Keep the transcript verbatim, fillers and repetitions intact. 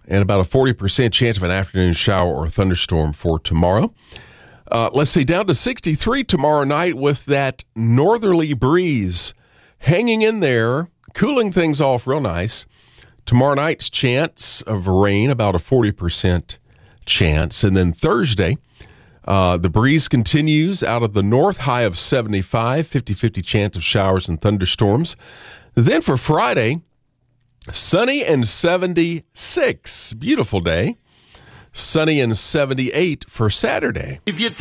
and about a forty percent chance of an afternoon shower or thunderstorm for tomorrow. Uh, let's see, down to sixty-three tomorrow night with that northerly breeze hanging in there, cooling things off real nice. Tomorrow night's chance of rain, about a forty percent chance. And then Thursday, uh, the breeze continues out of the north, high of seventy-five, fifty-fifty chance of showers and thunderstorms. Then for Friday, sunny and seventy-six. Beautiful day. Sunny and seventy-eight for Saturday. If you